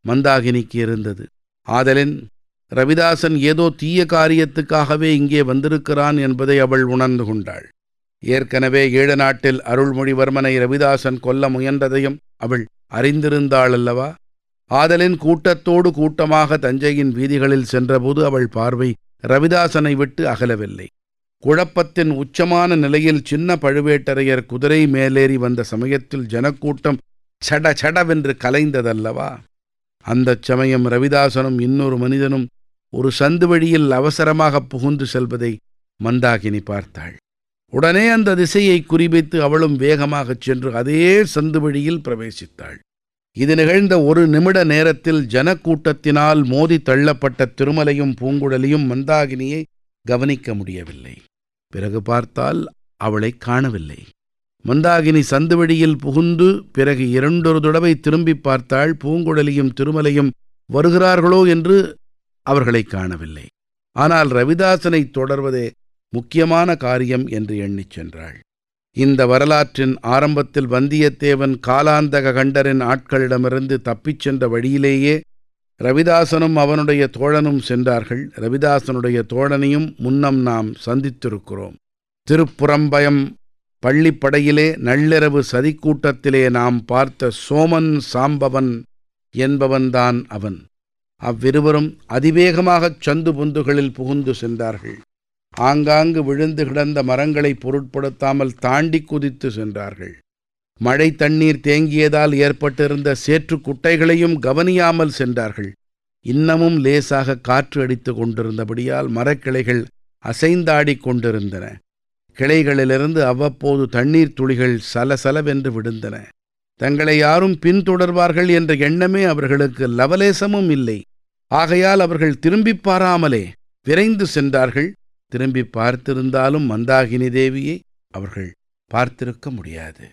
மந்தாகினிக்கு இருந்தது. ஆதலின் ரவிதாசன் ஏதோ தீய காரியத்துக்காகவே இங்கே வந்திருக்கிறான் என்பதை அவள் உணர்ந்து கொண்டாள். ஏற்கனவே ஈழ நாட்டில் அருள்மொழிவர்மனை ரவிதாசன் கொல்ல முயன்றதையும் அவள் அறிந்திருந்தாள் அல்லவா? ஆதலின் கூட்டத்தோடு கூட்டமாக தஞ்சையின் வீதிகளில் சென்றபோது அவள் பார்வை ரவிதாசனை விட்டு அகலவில்லை. குழப்பத்தின் உச்சமான நிலையில் சின்ன பழுவேட்டரையர் குதிரை மேலேறி வந்த சமயத்தில் ஜனக்கூட்டம் சட சடவென்று கலைந்ததல்லவா? அந்தச் சமயம் ரவிதாசனும் இன்னொரு மனிதனும் ஒரு சந்து வழியில் அவசரமாக புகுந்து செல்வதை மந்தாகினி பார்த்தாள். உடனே அந்த திசையை குறிவைத்து அவளும் வேகமாகச் சென்று அதே சந்து வழியில் பிரவேசித்தாள். இது நிகழ்ந்த ஒரு நிமிட நேரத்தில் ஜனக்கூட்டத்தினால் மோதி தள்ளப்பட்ட திருமலையும் பூங்குழலியும் மந்தாகினியை கவனிக்க முடியவில்லை. பிறகு பார்த்தால் அவளை காணவில்லை. மந்தாகினி சந்து வழியில் புகுந்து பிறகு 2 தடவை திரும்பி பார்த்தாள். பூங்குழலியும் திருமலையும் வருகிறார்களோ என்று அவர்களை காணவில்லை. ஆனால் ரவிதாசனை தொடர்வதே முக்கியமான காரியம் என்று எண்ணிச் சென்றாள். இந்த வரலாற்றின் ஆரம்பத்தில் வந்தியத்தேவன் காலாந்தக கண்டரின் ஆட்களிடமிருந்து தப்பிச் சென்ற வழியிலேயே ரவிதாசனும் அவனுடைய தோழனும் சென்றார்கள். ரவிதாசனுடைய தோழனையும் முன்னம் நாம் சந்தித்திருக்கிறோம். திருப்புறம்பயம் பள்ளிப்படையிலே நள்ளிரவு சதிக்கூட்டத்திலே நாம் பார்த்த சோமன் சாம்பவன் என்பவன்தான் அவன். அவ்விருவரும் அதிவேகமாகச் சந்து பொந்துகளில் புகுந்து சென்றார்கள். ஆங்காங்கு விழுந்து கிடந்த மரங்களை பொருட்படுத்தாமல் தாண்டி குதித்து சென்றார்கள். மழை தண்ணீர் தேங்கியதால் ஏற்பட்டிருந்த சேற்று குட்டைகளையும் கவனியாமல் சென்றார்கள். இன்னமும் லேசாக காற்று அடித்து கொண்டிருந்தபடியால் மரக்கிளைகள் அசைந்தாடிக் கொண்டிருந்தன. கிளைகளிலிருந்து அவ்வப்போது தண்ணீர் துளிகள் சலசலவென்று விழுந்தன. தங்களை யாரும் பின்தொடர்வார்கள் என்ற எண்ணமே அவர்களுக்கு லவலேசமும் இல்லை. ஆகையால் அவர்கள் திரும்பி பாராமலே விரைந்து சென்றார்கள். திரும்பி பார்த்திருந்தாலும் மந்தாகினி தேவியை அவர்கள் பார்த்திருக்க முடியாது.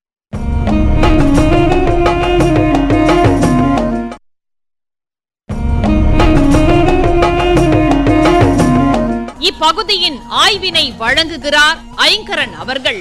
இப்பகுதியின் ஆய்வினை வழங்குகிறார் ஐங்கரன் அவர்கள்.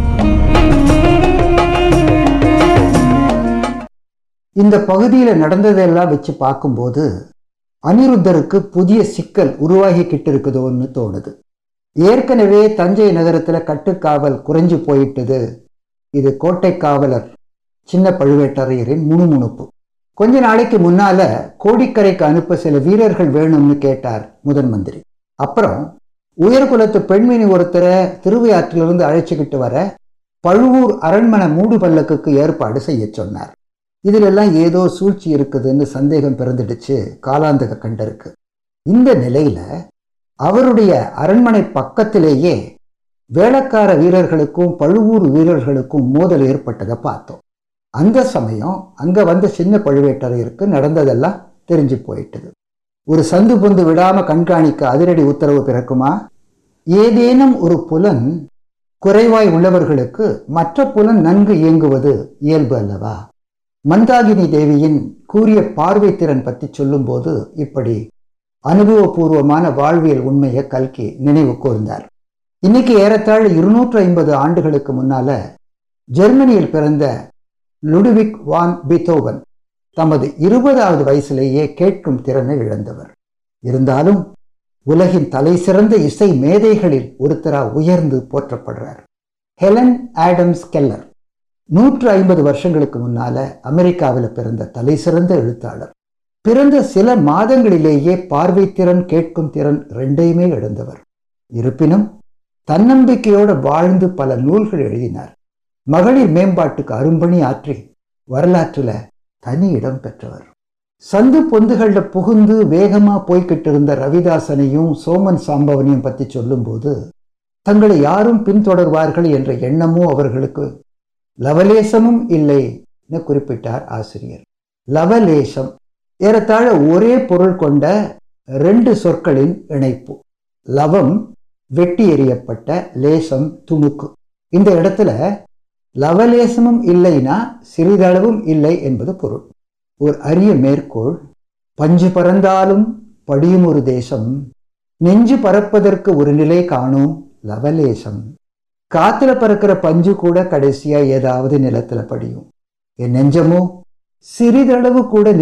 இந்த பகுதியில நடந்ததெல்லாம் வச்சு பார்க்கும்போது அனிருத்தருக்கு புதிய சிக்கல் உருவாகிக்கிட்டு இருக்குதோன்னு தோணுது. ஏற்கனவே தஞ்சை நகரத்துல கட்டுக்காவல் குறைஞ்சு போயிட்டது. இது கோட்டை காவலர் சின்ன பழுவேட்டரையரின் முணுமுணுப்பு. கொஞ்ச நாளைக்கு முன்னால கோடிக்கரைக்கு அனுப்ப சில வீரர்கள் வேணும்னு கேட்டார் முதன் மந்திரி. அப்புறம் உயர்குலத்து பெண்மணி ஒருத்தரை திருவையாற்றிலிருந்து அழைச்சிக்கிட்டு வர பழுவூர் அரண்மனை மூடு பல்லக்குக்கு ஏற்பாடு செய்ய சொன்னார். இதிலெல்லாம் ஏதோ சூழ்ச்சி இருக்குதுன்னு சந்தேகம் பிறந்துடுச்சு காலாந்தக கண்டருக்கு. இந்த நிலையில அவருடைய அரண்மனை பக்கத்திலேயே வேளக்கார வீரர்களுக்கும் பழுவூர் வீரர்களுக்கும் மோதல் ஏற்பட்டதை பார்த்தோம். அந்த சமயம் அங்க வந்த சின்ன பழுவேட்டரையருக்கு நடந்ததெல்லாம் தெரிஞ்சு போயிட்டது. ஒரு சந்து பொந்து விடாம கண்காணிக்க அதிரடி உத்தரவு பிறக்குமா? ஏதேனும் ஒரு புலன் குறைவாய் உள்ளவர்களுக்கு மற்ற புலன் நன்கு இயங்குவது இயல்பு அல்லவா? மந்தாகினி தேவியின் கூறிய பார்வை திறன் பற்றி சொல்லும்போது இப்படி அனுபவபூர்வமான வாழ்வியல் உண்மையை கல்கி நினைவு கூர்ந்தார். இன்னைக்கு ஏறத்தாழ 250 ஆண்டுகளுக்கு முன்னால ஜெர்மனியில் பிறந்த லுடுவிக் வான் பீத்தோவன் தமது 20வது வயசிலேயே கேட்கும் திறனை இழந்தவர். இருந்தாலும் உலகின் தலை சிறந்த இசை மேதைகளில் ஒருத்தரா உயர்ந்து போற்றப்படுறார். ஹெலன் ஆடம்ஸ் கெல்லர் 150 வருஷங்களுக்கு முன்னால அமெரிக்காவில் பிறந்த தலை சிறந்த எழுத்தாளர். பிறந்த சில மாதங்களிலேயே பார்வை திறன் கேட்கும் திறன் ரெண்டையுமே இழந்தவர். இருப்பினும் தன்னம்பிக்கையோட வாழ்ந்து பல நூல்கள் எழுதினார். மகளிர் மேம்பாட்டுக்கு அரும்பணி ஆற்றி வரலாற்றுல தனி இடம் பெற்றவர். சந்து பொந்துகள்ல புகுந்து வேகமா போய்கிட்டு இருந்த ரவிதாசனையும் சோமன் சாம்பவனையும் பத்தி சொல்லும்போது தங்களை யாரும் பின்தொடர்வார்கள் என்ற எண்ணமோ அவர்களுக்கு லவலேசமும் இல்லைன்னு குறிப்பிட்டார் ஆசிரியர். லவலேசம் ஏறத்தாழ ஒரே பொருள் கொண்ட 2 சொற்களின் இணைப்பு. லவம் வெட்டி எறியப்பட்ட, லேசம் துணுக்கு. இந்த இடத்துல லவலேசமும் இல்லைனா சிறிதளவும் இல்லை என்பது பொருள். ஒரு அரிய மேற்கோள், பஞ்சு பறந்தாலும் படியும் ஒரு தேசம், நெஞ்சு பறப்பதற்கு ஒரு நிலை காணும் லவலேசம். காத்துல பறக்கிற பஞ்சு கூட கடைசியா ஏதாவது நிலத்துல படியும். என் நெஞ்சமோ சிறிதளவு கூட